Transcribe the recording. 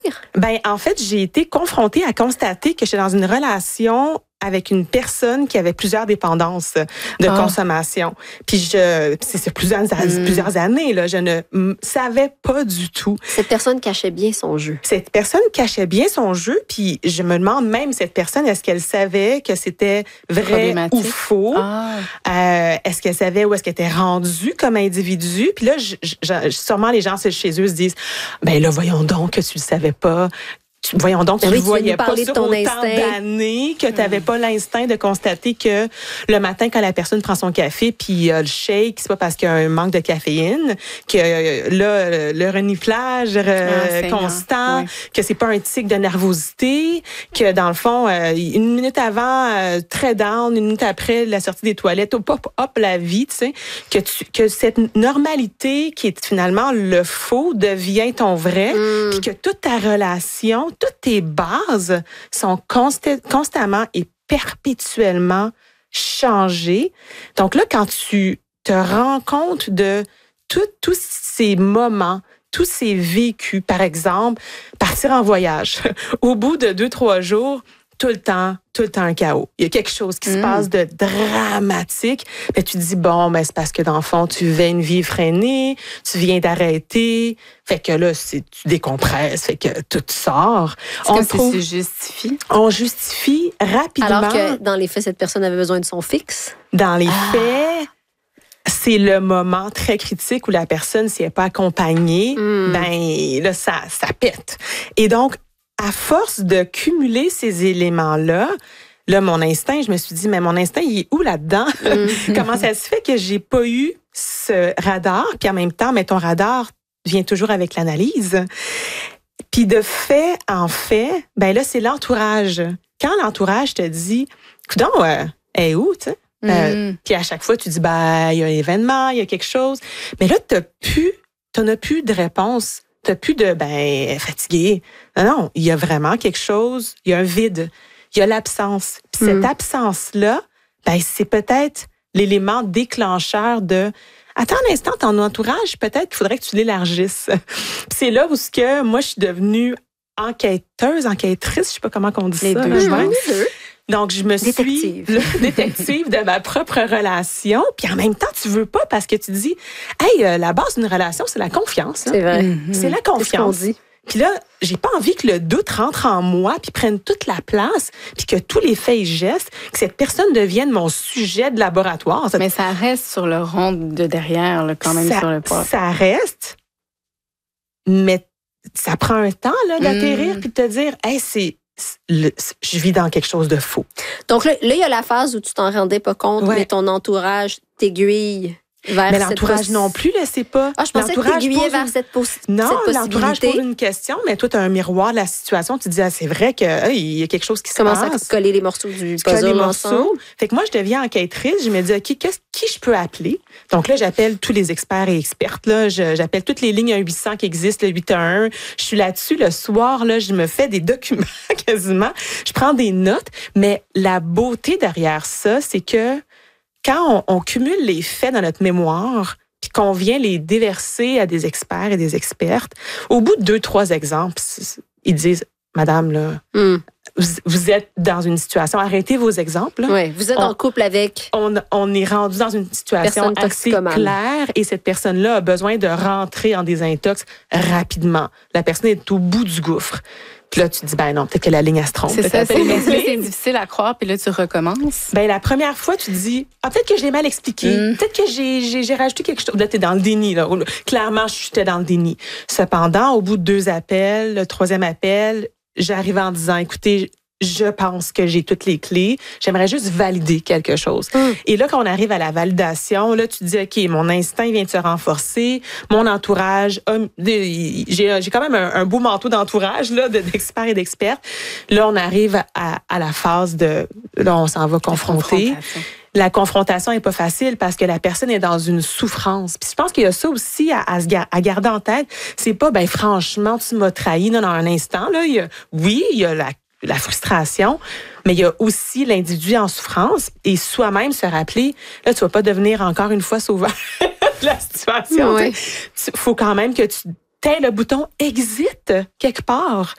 Ben, en fait, j'ai été confrontée à constater que j'étais dans une relation avec une personne qui avait plusieurs dépendances de consommation. Puis c'est sur plusieurs années, là, je ne savais pas du tout. Cette personne cachait bien son jeu. Cette personne cachait bien son jeu, puis je me demande même, cette personne, est-ce qu'elle savait que c'était vrai ou faux? Est-ce qu'elle savait où est-ce qu'elle était rendue comme individu? Puis là, sûrement les gens chez eux se disent, ben là, voyons donc que tu le savais pas. Voyons donc, tu ne voyais pas sur autant d'années que tu n'avais pas l'instinct de constater que le matin, quand la personne prend son café puis le shake, c'est pas parce qu'il y a un manque de caféine, que là, le reniflage constant, que c'est pas un tic de nervosité, que dans le fond, une minute avant, très down, une minute après la sortie des toilettes, hop, la vie, tu sais, que cette normalité qui est finalement le faux devient ton vrai, puis que toute ta relation, toutes tes bases sont constamment et perpétuellement changées. Donc là, quand tu te rends compte de tous ces moments, tous ces vécus, par exemple, partir en voyage, au bout de 2-3 jours, tout le temps un chaos. Il y a quelque chose qui se passe de dramatique. Mais tu te dis, bon, ben, c'est parce que dans le fond, tu vivais une vie freinée, tu viens d'arrêter. Fait que là, tu décompresses, fait que tout sort. Se justifie? On justifie rapidement. Alors que dans les faits, cette personne avait besoin de son fixe? Dans les faits, c'est le moment très critique où la personne, si elle n'est pas accompagnée, ben là, ça pète. Et donc, à force de cumuler ces éléments-là, mon instinct, je me suis dit, mais mon instinct, il est où là-dedans? Comment ça se fait que j'ai pas eu ce radar? Puis en même temps, mais ton radar vient toujours avec l'analyse. Puis de fait en fait, ben là, c'est l'entourage. Quand l'entourage te dit, coudonc, elle est où, tu sais? Puis à chaque fois, tu dis, ben, il y a un événement, il y a quelque chose. Mais là, t'en as plus de réponse. T'as plus de, fatigué. Non, il y a vraiment quelque chose, il y a un vide, il y a l'absence. Puis cette absence-là, c'est peut-être l'élément déclencheur de, attends un instant, ton entourage, peut-être qu'il faudrait que tu l'élargisses. Puis c'est là où moi, je suis devenue enquêtrice, je sais pas comment on dit ça. Donc, je me suis détective de ma propre relation. Puis en même temps, tu veux pas parce que tu dis, hey, la base d'une relation, c'est la confiance. C'est vrai. C'est la confiance. C'est ce qu'on dit. Puis là, j'ai pas envie que le doute rentre en moi puis prenne toute la place puis que tous les faits et gestes, que cette personne devienne mon sujet de laboratoire. Mais ça reste sur le rond de derrière, là, quand même, sur le pas. Ça reste, mais ça prend un temps là, d'atterrir puis de te dire, hey, je vis dans quelque chose de faux. Donc là, il y a la phase où tu t'en rendais pas compte, mais ton entourage t'aiguille vers mais l'entourage non plus, là, c'est pas. Je pensais que t'aiguillais vers cette possibilité. Non, l'entourage pose une question, mais toi, tu as un miroir de la situation. Tu te dis, c'est vrai qu'il y a quelque chose qui se passe. Commence à coller les morceaux du puzzle ensemble. Fait que moi, je deviens enquêtrice. Je me dis, OK, qui je peux appeler? Donc là, j'appelle tous les experts et expertes. Là. J'appelle toutes les lignes 1-800 qui existent, le 811. Je suis là-dessus le soir. Là, je me fais des documents quasiment. Je prends des notes. Mais la beauté derrière ça, c'est que quand on cumule les faits dans notre mémoire, puis qu'on vient les déverser à des experts et des expertes, au bout de 2-3 exemples, ils disent, Madame, là, vous êtes dans une situation, arrêtez vos exemples. Oui, vous êtes en couple avec... On est rendu dans une situation assez claire et cette personne-là a besoin de rentrer en désintox rapidement. La personne est au bout du gouffre. Puis là, tu te dis, ben non, peut-être que la ligne elle se trompe. C'est ça, c'est difficile à croire, puis là, tu recommences. Ben la première fois, tu te dis, peut-être que je l'ai mal expliqué. Peut-être que j'ai rajouté quelque chose. Là, t'es dans le déni, là. Clairement, j'étais dans le déni. Cependant, au bout de 2 appels, le 3e appel, j'arrive en disant, écoutez, je pense que j'ai toutes les clés. J'aimerais juste valider quelque chose. Et là, quand on arrive à la validation, là, tu te dis, OK, mon instinct vient de se renforcer. Mon entourage, j'ai quand même un beau manteau d'entourage, là, d'experts et d'expertes. Là, on arrive à la phase là, on s'en va confronter. La confrontation est pas facile parce que la personne est dans une souffrance. Puis je pense qu'il y a ça aussi à garder en tête. C'est pas, franchement, tu m'as trahi dans un instant, là. Il y a la frustration, mais il y a aussi l'individu en souffrance et soi-même se rappeler, là, tu vas pas devenir encore une fois sauveur de la situation. Il faut quand même que tu aies le bouton « exit » quelque part.